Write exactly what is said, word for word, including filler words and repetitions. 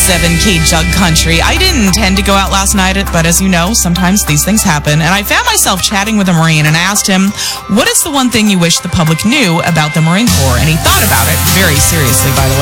seven K Jug Country. I didn't intend to go out last night, but as you know, sometimes these things happen. And I found myself chatting with a Marine, and I asked him, what is the one thing you wish the public knew about the Marine Corps? And he thought about it very seriously, by the way.